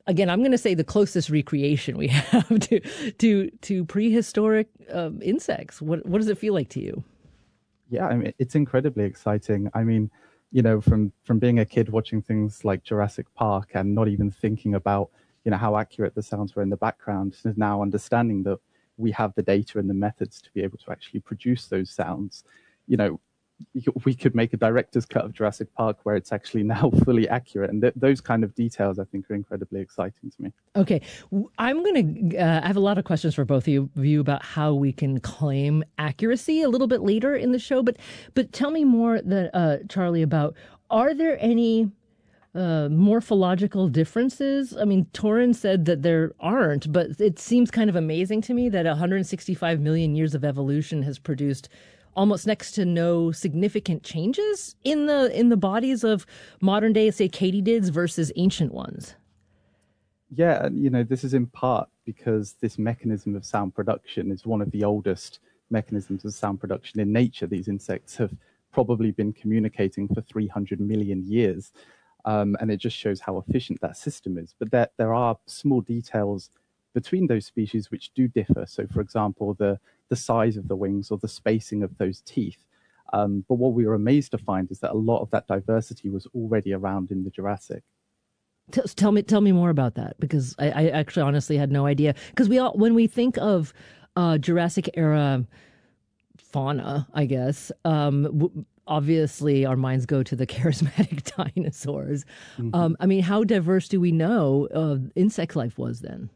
again, I'm going to say the closest recreation we have to prehistoric insects. What does it feel like to you? Yeah, I mean, it's incredibly exciting. I mean, from being a kid watching things like Jurassic Park and not even thinking about, how accurate the sounds were in the background, to now understanding that we have the data and the methods to be able to actually produce those sounds. You know, we could make a director's cut of Jurassic Park where it's actually now fully accurate, and those kind of details I think are incredibly exciting to me. Okay, I'm going to I have a lot of questions for both of you about how we can claim accuracy a little bit later in the show, but tell me more, Charlie, about, are there any morphological differences? I mean, Torin said that there aren't, but it seems kind of amazing to me that 165 million years of evolution has produced almost next to no significant changes in the bodies of modern day, say, katydids versus ancient ones. Yeah, and this is in part because this mechanism of sound production is one of the oldest mechanisms of sound production in nature. These insects have probably been communicating for 300 million years. And it just shows how efficient that system is. But there are small details between those species which do differ. So, for example, the size of the wings or the spacing of those teeth. But what we were amazed to find is that a lot of that diversity was already around in the Jurassic. Tell me more about that, because I actually honestly had no idea. Because when we think of Jurassic era fauna, I guess, obviously our minds go to the charismatic dinosaurs. Mm-hmm. I mean, how diverse do we know insect life was then?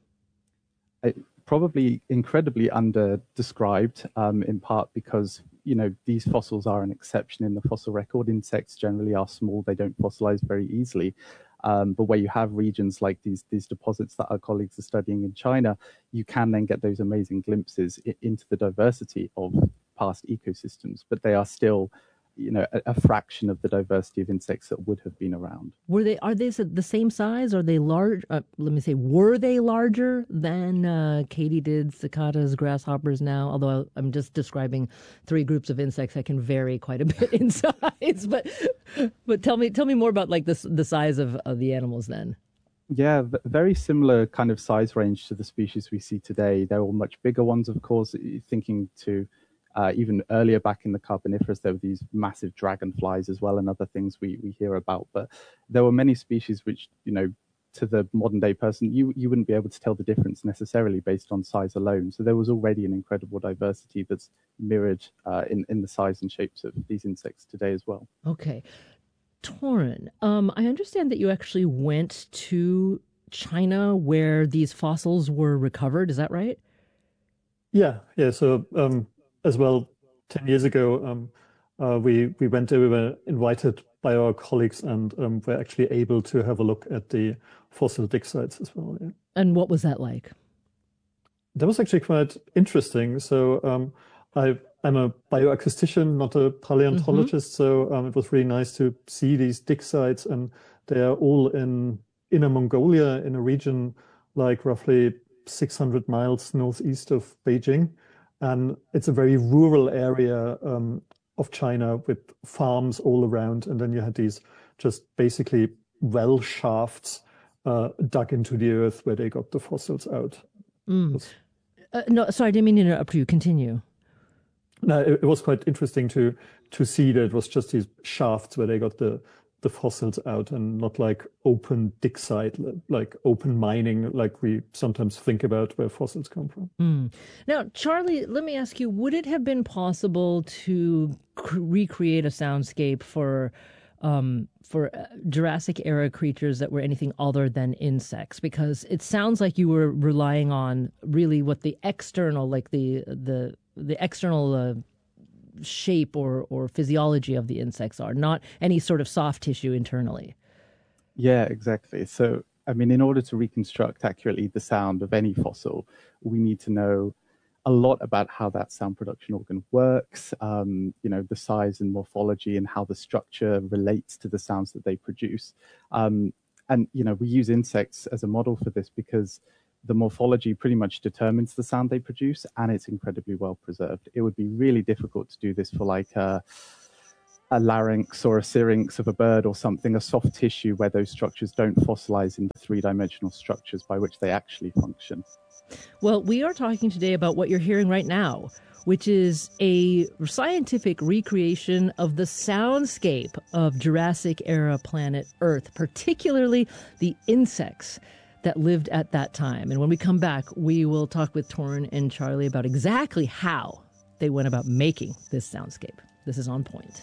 Probably incredibly under-described, in part because, these fossils are an exception in the fossil record. Insects generally are small. They don't fossilize very easily. But where you have regions like these deposits that our colleagues are studying in China, you can then get those amazing glimpses into the diversity of past ecosystems. But they are still, a fraction of the diversity of insects that would have been around. Are they the same size? Are they large? Were they larger than katydids, cicadas, grasshoppers now? Although I'm just describing three groups of insects that can vary quite a bit in size. But tell me more about like the size of the animals then. Yeah, very similar kind of size range to the species we see today. They're all much bigger ones, of course. Thinking to even earlier back in the Carboniferous, there were these massive dragonflies as well and other things we hear about. But there were many species which, to the modern day person, you wouldn't be able to tell the difference necessarily based on size alone. So there was already an incredible diversity that's mirrored in the size and shapes of these insects today as well. Okay. Torin, I understand that you actually went to China where these fossils were recovered. Is that right? Yeah. So as well, 10 years ago, we went there. We were invited by our colleagues and were actually able to have a look at the fossil dig sites as well. Yeah. And what was that like? That was actually quite interesting. So I'm a bioacoustician, not a paleontologist. Mm-hmm. So it was really nice to see these dig sites, and they are all in Inner Mongolia, in a region like roughly 600 miles northeast of Beijing. And it's a very rural area of China with farms all around. And then you had these just basically well shafts dug into the earth where they got the fossils out. Mm. No, sorry, I didn't mean to interrupt you. Continue. No, it was quite interesting to see that it was just these shafts where they got the fossils out, and not like open dig site, like open mining, like we sometimes think about where fossils come from. Mm. Now, Charlie, let me ask you, would it have been possible to recreate a soundscape for Jurassic era creatures that were anything other than insects? Because it sounds like you were relying on really what the external, like the external shape or physiology of the insects are, not any sort of soft tissue internally. Yeah, exactly. So, I mean, in order to reconstruct accurately the sound of any fossil, we need to know a lot about how that sound production organ works, the size and morphology and how the structure relates to the sounds that they produce. And, we use insects as a model for this because the morphology pretty much determines the sound they produce, and it's incredibly well preserved. It would be really difficult to do this for like a a larynx or a syrinx of a bird or something, a soft tissue where those structures don't fossilize into three-dimensional structures by which they actually function. Well, we are talking today about what you're hearing right now, which is a scientific recreation of the soundscape of Jurassic-era planet Earth, particularly the insects that lived at that time. And when we come back, we will talk with Torin and Charlie about exactly how they went about making this soundscape. This is On Point.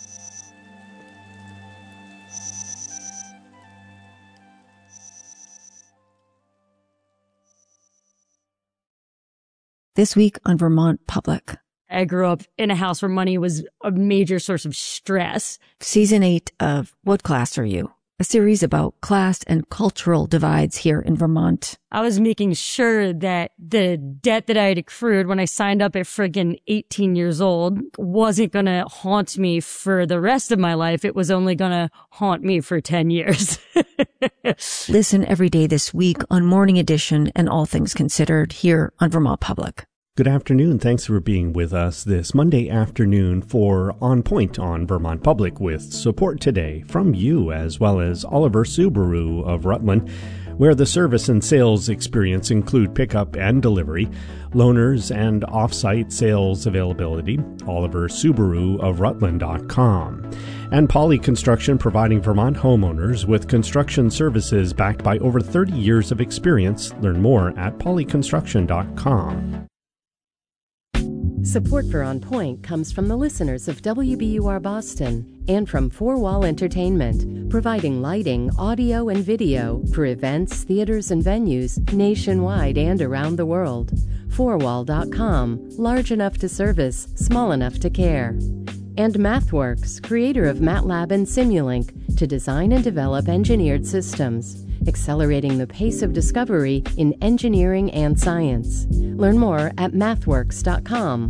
This week on Vermont Public. I grew up in a house where money was a major source of stress. Season 8 of What Class Are You? A series about class and cultural divides here in Vermont. I was making sure that the debt that I had accrued when I signed up at friggin' 18 years old wasn't going to haunt me for the rest of my life. It was only going to haunt me for 10 years. Listen every day this week on Morning Edition and All Things Considered here on Vermont Public. Good afternoon. Thanks for being with us this Monday afternoon for On Point on Vermont Public, with support today from you as well as Oliver Subaru of Rutland, where the service and sales experience include pickup and delivery, loaners and off-site sales availability, Oliver Subaru of Rutland.com. And Poly Construction, providing Vermont homeowners with construction services backed by over 30 years of experience. Learn more at polyconstruction.com. Support for On Point comes from the listeners of WBUR Boston and from Four Wall Entertainment, providing lighting, audio, and video for events, theaters, and venues nationwide and around the world. Fourwall.com, large enough to service, small enough to care. And MathWorks, creator of MATLAB and Simulink, to design and develop engineered systems, accelerating the pace of discovery in engineering and science. Learn more at mathworks.com.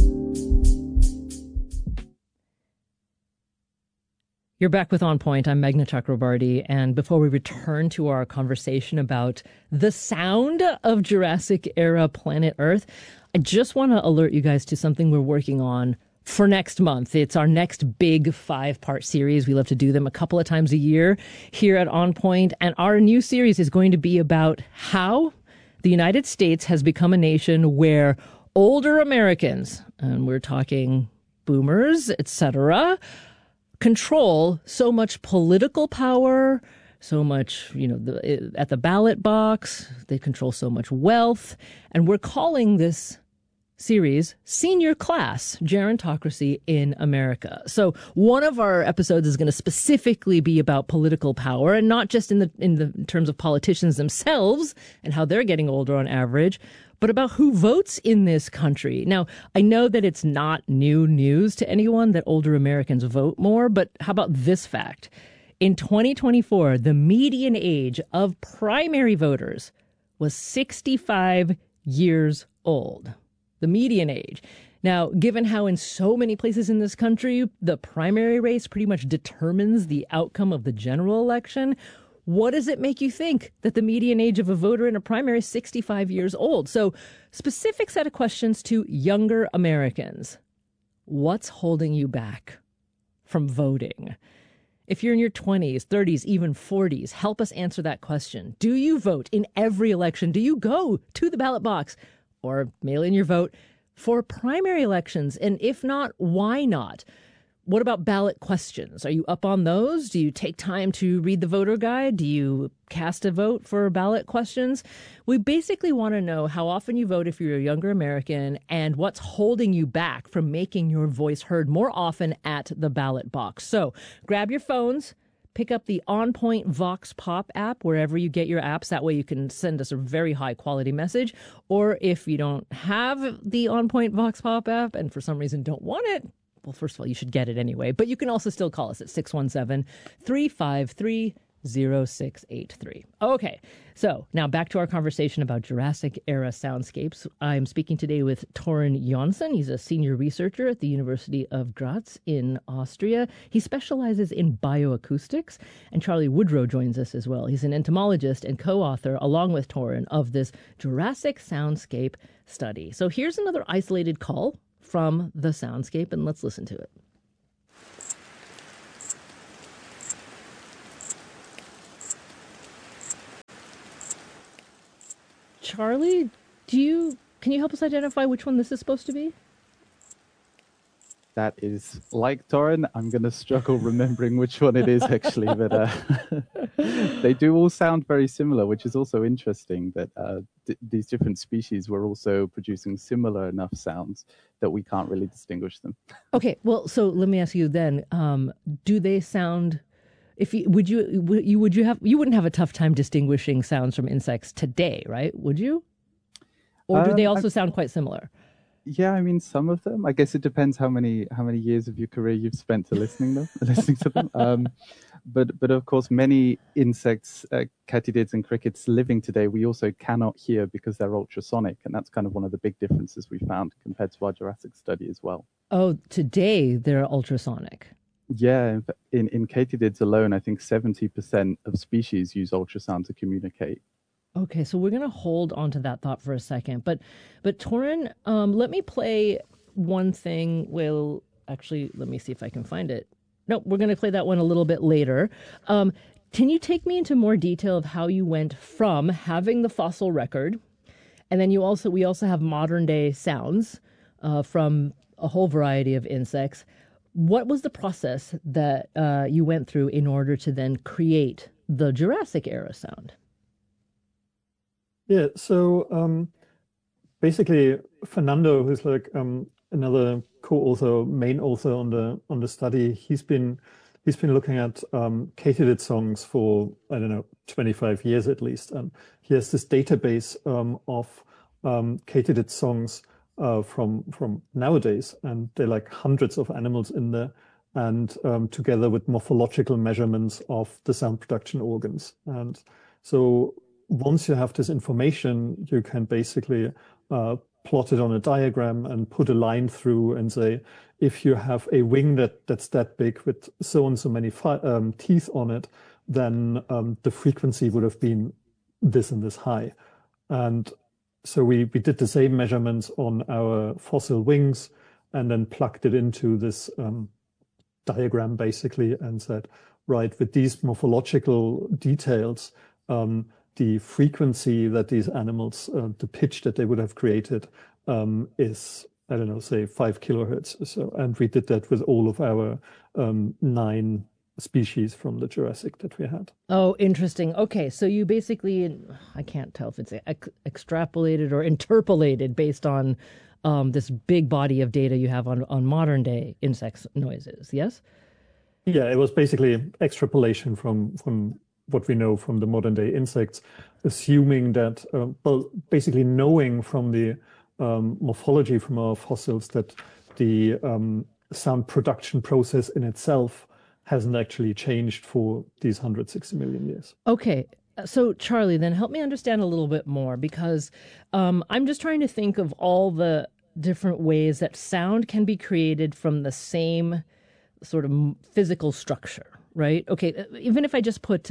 You're back with On Point. I'm Meghna Chakrabarty. And before we return to our conversation about the sound of Jurassic-era planet Earth, I just want to alert you guys to something we're working on for next month. It's our next big 5-part series. We love to do them a couple of times a year here at On Point. And our new series is going to be about how the United States has become a nation where older Americans, and we're talking boomers, etc., control so much political power, so much, at the ballot box. They control so much wealth. And we're calling this series Senior Class: Gerontocracy in America. So one of our episodes is going to specifically be about political power, and not just in the terms of politicians themselves and how they're getting older on average, but about who votes in this country. Now, I know that it's not new news to anyone that older Americans vote more, but how about this fact? In 2024, the median age of primary voters was 65 years old. The median age. Now, given how in so many places in this country, the primary race pretty much determines the outcome of the general election, what does it make you think that the median age of a voter in a primary is 65 years old? So, specific set of questions to younger Americans. What's holding you back from voting? If you're in your 20s, 30s, even 40s, help us answer that question. Do you vote in every election? Do you go to the ballot box or mail in your vote for primary elections? And if not, why not? What about ballot questions? Are you up on those? Do you take time to read the voter guide? Do you cast a vote for ballot questions? We basically want to know how often you vote if you're a younger American and what's holding you back from making your voice heard more often at the ballot box. So grab your phones. Pick up the On Point Vox Pop app wherever you get your apps. That way you can send us a very high quality message. Or if you don't have the On Point Vox Pop app and for some reason don't want it, well, first of all, you should get it anyway. But you can also still call us at 617-353-0683. Okay, so now back to our conversation about Jurassic-era soundscapes. I'm speaking today with Torin Jonsson. He's a senior researcher at the University of Graz in Austria. He specializes in bioacoustics. And Charlie Woodrow joins us as well. He's an entomologist and co-author, along with Torin, of this Jurassic soundscape study. So here's another isolated call from the soundscape, and let's listen to it. Charlie, can you help us identify which one this is supposed to be? That is like Torin. I'm going to struggle remembering which one it is actually, but they do all sound very similar, which is also interesting that these different species were also producing similar enough sounds that we can't really distinguish them. Okay, well, so let me ask you then: do they sound? If you wouldn't have a tough time distinguishing sounds from insects today, right? Would you? Or do they also sound quite similar? Yeah, I mean, some of them. I guess it depends how many years of your career you've spent to listening to them. But of course, many insects, katydids and crickets living today, we also cannot hear because they're ultrasonic, and that's kind of one of the big differences we found compared to our Jurassic study as well. Oh, today they're ultrasonic. Yeah, in katydids alone, I think 70% of species use ultrasound to communicate. Okay, so we're going to hold on to that thought for a second. But Torin, let me play one thing. Well, actually, let me see if I can find it. No, we're going to play that one a little bit later. Can you take me into more detail of how you went from having the fossil record, and then we also have modern day sounds from a whole variety of insects. What was the process that you went through in order to then create the Jurassic era sound? Yeah, so basically, Fernando, who's like another co-author, main author on the study, he's been looking at katydid songs for, I don't know, 25 years at least, and he has this database of katydid songs from nowadays, and they're like hundreds of animals in there, and together with morphological measurements of the sound production organs. And so once you have this information, you can basically plot it on a diagram and put a line through and say, if you have a wing that's that big with so and so many teeth on it, then the frequency would have been this and this high. And so we did the same measurements on our fossil wings and then plugged it into this diagram basically and said, right, with these morphological details, the frequency that these animals, the pitch that they would have created is, I don't know, say 5 kilohertz or so. And we did that with all of our 9 species from the Jurassic that we had. Oh, interesting. Okay, so you basically, I can't tell if it's extrapolated or interpolated based on this big body of data you have on modern day insect noises, yes? Yeah, it was basically extrapolation from what we know from the modern day insects, assuming that, basically knowing from the morphology from our fossils that the sound production process in itself hasn't actually changed for these 160 million years. Okay. So, Charlie, then help me understand a little bit more, because I'm just trying to think of all the different ways that sound can be created from the same sort of physical structure, right? Okay, even if I just put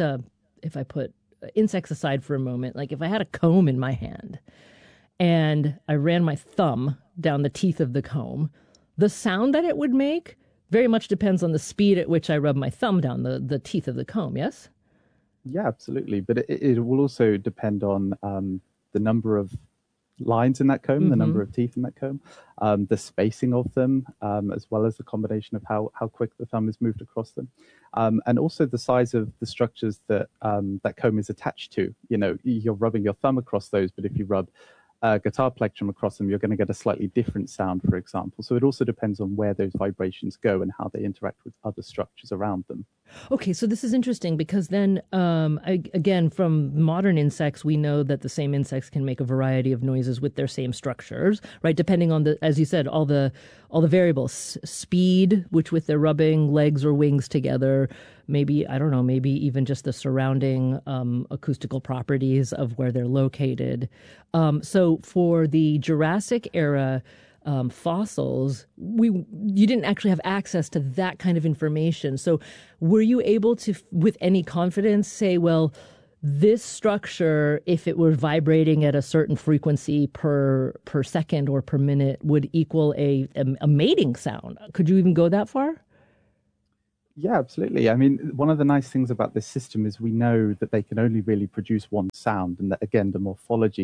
insects aside for a moment, like if I had a comb in my hand and I ran my thumb down the teeth of the comb, the sound that it would make very much depends on the speed at which I rub my thumb down the teeth of the comb, yes? Yeah, absolutely. But it will also depend on the number of lines in that comb, the number of teeth in that comb, the spacing of them, as well as the combination of how quick the thumb is moved across them, and also the size of the structures that that comb is attached to. You know, you're rubbing your thumb across those, but if you rub a guitar plectrum across them, you're going to get a slightly different sound, for example. So it also depends on where those vibrations go and how they interact with other structures around them. Okay, so this is interesting because then, again, from modern insects, we know that the same insects can make a variety of noises with their same structures, right? Depending on as you said, all the variables, speed, which with their rubbing legs or wings together, maybe, I don't know, maybe even just the surrounding acoustical properties of where they're located. So for the Jurassic era fossils, you didn't actually have access to that kind of information. So were you able to, with any confidence, say, well, this structure, if it were vibrating at a certain frequency per second or per minute, would equal a mating sound? Could you even go that far? Yeah, absolutely. I mean, one of the nice things about this system is we know that they can only really produce one sound, and that, again, the morphology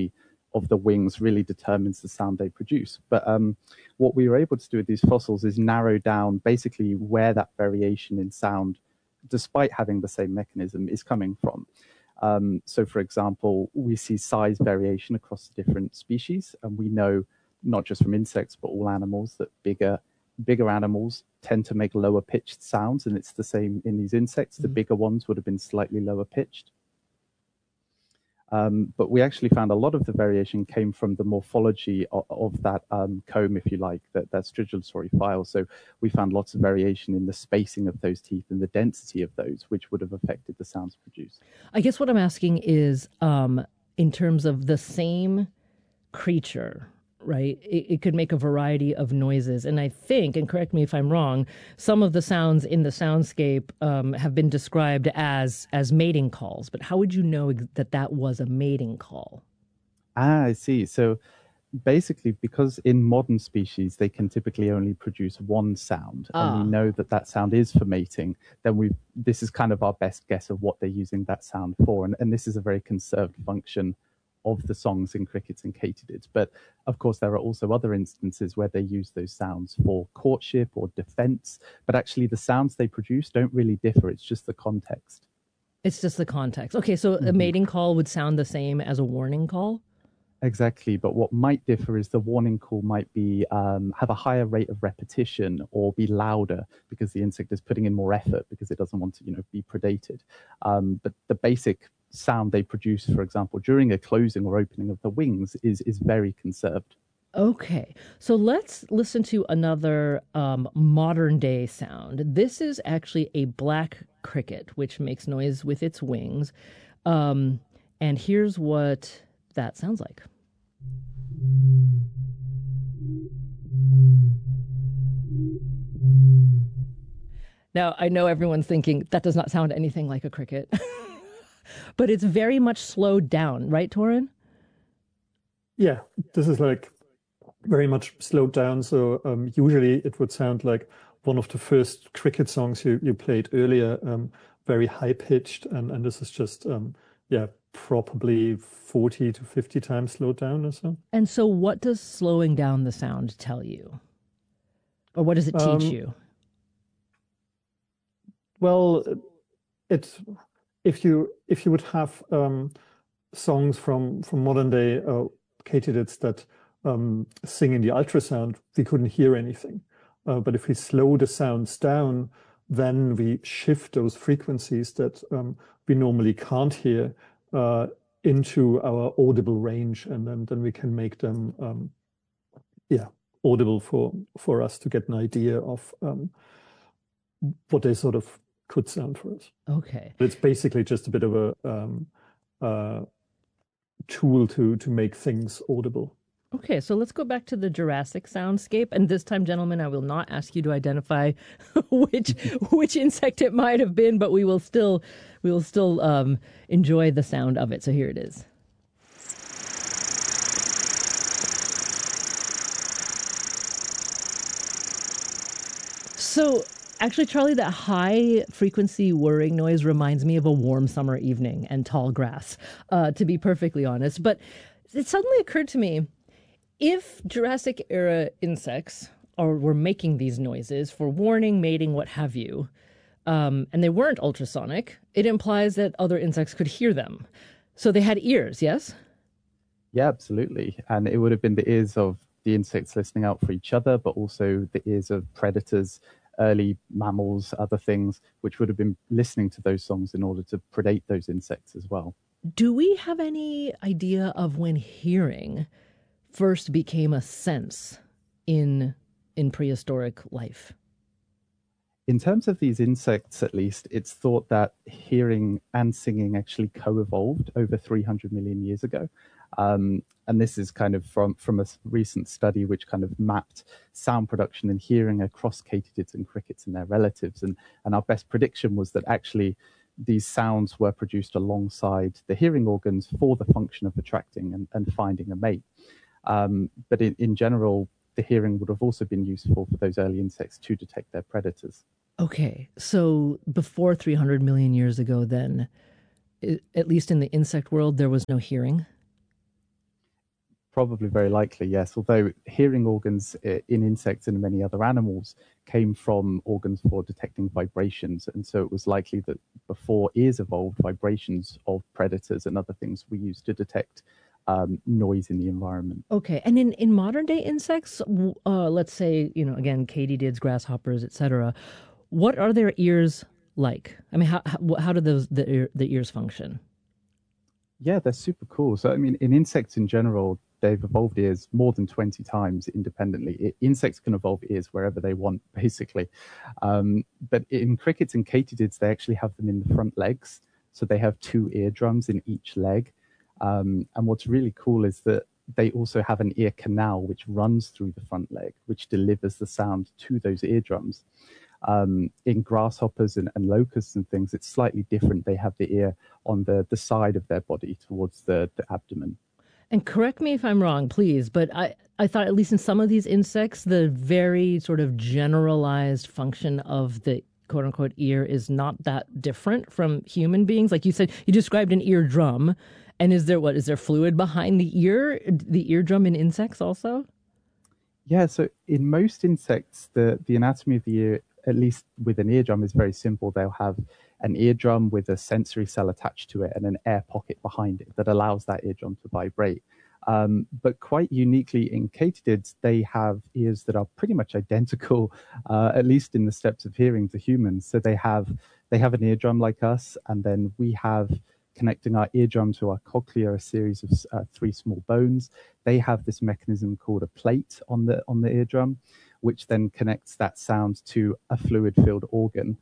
of the wings really determines the sound they produce. But what we were able to do with these fossils is narrow down basically where that variation in sound, despite having the same mechanism, is coming from. So, for example, we see size variation across different species, and we know, not just from insects, but all animals, that bigger animals tend to make lower pitched sounds, and it's the same in these insects. The bigger ones would have been slightly lower pitched. But we actually found a lot of the variation came from the morphology of that comb, if you like, that stridulatory file. So we found lots of variation in the spacing of those teeth and the density of those, which would have affected the sounds produced. I guess what I'm asking is, in terms of the same creature, right? It could make a variety of noises. And I think, and correct me if I'm wrong, some of the sounds in the soundscape have been described as mating calls. But how would you know that was a mating call? I see. So basically, because in modern species, they can typically only produce one sound, and we know that sound is for mating, then this is kind of our best guess of what they're using that sound for. And this is a very conserved function of the songs in crickets and katydids. But of course, there are also other instances where they use those sounds for courtship or defense. But actually, the sounds they produce don't really differ. It's just the context. It's just the context. Okay, so a mating call would sound the same as a warning call? Exactly. But what might differ is the warning call might be have a higher rate of repetition or be louder because the insect is putting in more effort because it doesn't want to, be predated. But the basic sound they produce, for example, during a closing or opening of the wings is very conserved. Okay, so let's listen to another modern day sound. This is actually a black cricket, which makes noise with its wings. And here's what that sounds like. Now, I know everyone's thinking that does not sound anything like a cricket. But it's very much slowed down, right, Torin? Yeah, this is like very much slowed down. So usually it would sound like one of the first cricket songs you played earlier, very high pitched. And this is just, probably 40 to 50 times slowed down or so. And so what does slowing down the sound tell you? Or what does it teach you? Well, if you would have songs from modern day katydids that sing in the ultrasound, we couldn't hear anything. But if we slow the sounds down, then we shift those frequencies that we normally can't hear into our audible range, and then we can make them audible for us to get an idea of what they sort of could sound for us. Okay. But it's basically just a bit of a tool to make things audible. Okay, so let's go back to the Jurassic soundscape. And this time, gentlemen, I will not ask you to identify which insect it might have been, but we will still enjoy the sound of it. So here it is. So actually, Charlie, that high frequency whirring noise reminds me of a warm summer evening and tall grass, to be perfectly honest. But it suddenly occurred to me, if Jurassic era insects were making these noises for warning, mating, what have you, and they weren't ultrasonic, it implies that other insects could hear them. So they had ears, yes? Yeah, absolutely. And it would have been the ears of the insects listening out for each other, but also the ears of predators, early mammals, other things, which would have been listening to those songs in order to predate those insects as well. Do we have any idea of when hearing first became a sense in prehistoric life? In terms of these insects, at least, it's thought that hearing and singing actually co-evolved over 300 million years ago. And this is kind of from a recent study which kind of mapped sound production and hearing across katydids and crickets and their relatives. And our best prediction was that actually these sounds were produced alongside the hearing organs for the function of attracting and finding a mate. But in general, the hearing would have also been useful for those early insects to detect their predators. Okay, so before 300 million years ago then, at least in the insect world, there was no hearing? probably very likely, yes. Although hearing organs in insects and many other animals came from organs for detecting vibrations. And so it was likely that before ears evolved, vibrations of predators and other things were used to detect noise in the environment. Okay. And in modern day insects, let's say, again, katydids, grasshoppers, etc., what are their ears like? I mean, how do the ears function? Yeah, they're super cool. So, I mean, in insects in general, they've evolved ears more than 20 times independently. Insects can evolve ears wherever they want, basically. But in crickets and katydids, they actually have them in the front legs. So they have 2 eardrums in each leg. And what's really cool is that they also have an ear canal which runs through the front leg, which delivers the sound to those eardrums. In grasshoppers and locusts and things, it's slightly different. They have the ear on the side of their body towards the abdomen. And correct me if I'm wrong, please, but I thought at least in some of these insects, the very sort of generalized function of the quote unquote ear is not that different from human beings. Like you said, you described an eardrum. And is there fluid behind the eardrum in insects also? Yeah, so in most insects, the anatomy of the ear, at least with an eardrum, is very simple. They'll have an eardrum with a sensory cell attached to it and an air pocket behind it that allows that eardrum to vibrate. But quite uniquely in katydids, they have ears that are pretty much identical, at least in the steps of hearing, to humans. So they have an eardrum like us, and then we have, connecting our eardrum to our cochlea, a series of 3 small bones. They have this mechanism called a plate on the eardrum, which then connects that sound to a fluid-filled organ.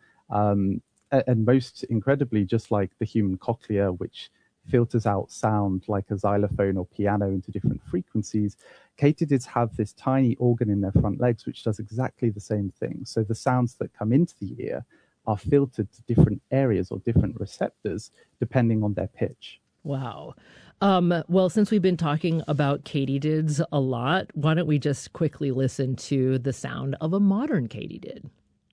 And most incredibly, just like the human cochlea, which filters out sound like a xylophone or piano into different frequencies, katydids have this tiny organ in their front legs which does exactly the same thing. So the sounds that come into the ear are filtered to different areas or different receptors depending on their pitch. Wow. Well, since we've been talking about katydids a lot, why don't we just quickly listen to the sound of a modern katydid?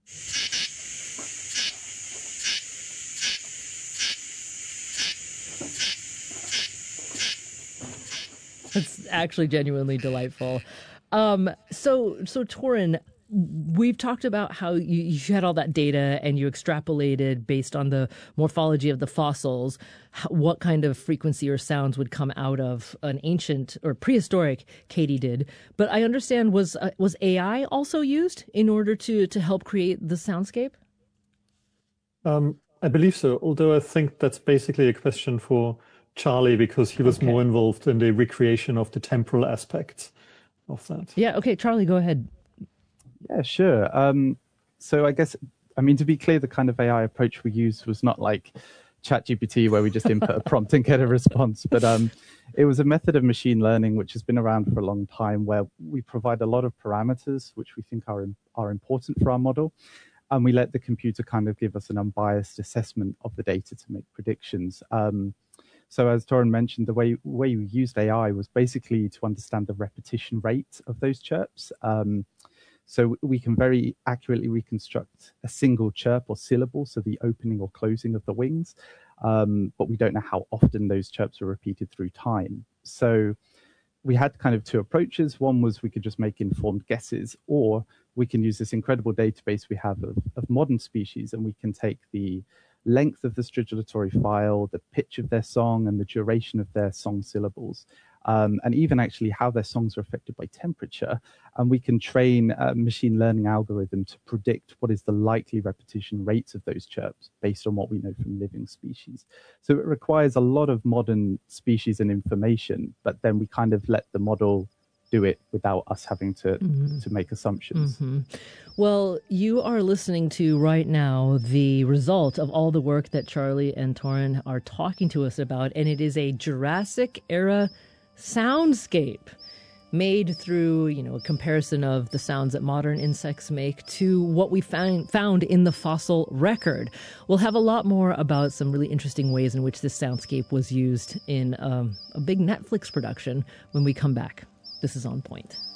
It's actually genuinely delightful. So Torin, we've talked about how you had all that data and you extrapolated based on the morphology of the fossils, what kind of frequency or sounds would come out of an ancient or prehistoric katydid. But I understand was AI also used in order to help create the soundscape? I believe so, although I think that's basically a question for Charlie because he was more involved in the recreation of the temporal aspects of that. Yeah, okay, Charlie, go ahead. Yeah, sure. So I guess, to be clear, the kind of AI approach we used was not like ChatGPT where we just input a prompt and get a response, but it was a method of machine learning which has been around for a long time where we provide a lot of parameters which we think are important for our model, and we let the computer kind of give us an unbiased assessment of the data to make predictions. So as Torin mentioned, the way we used AI was basically to understand the repetition rate of those chirps. So we can very accurately reconstruct a single chirp or syllable, so the opening or closing of the wings, but we don't know how often those chirps are repeated through time. So we had kind of 2 approaches. One was we could just make informed guesses, or we can use this incredible database we have of modern species, and we can take the length of the stridulatory file, the pitch of their song, and the duration of their song syllables, and even actually how their songs are affected by temperature. And we can train a machine learning algorithm to predict what is the likely repetition rates of those chirps based on what we know from living species. So it requires a lot of modern species and information, but then we kind of let the model do it without us having to make assumptions. Mm-hmm. Well, you are listening to right now the result of all the work that Charlie and Torin are talking to us about, and it is a Jurassic era soundscape made through, a comparison of the sounds that modern insects make to what we found in the fossil record. We'll have a lot more about some really interesting ways in which this soundscape was used in a big Netflix production when we come back. This is On Point.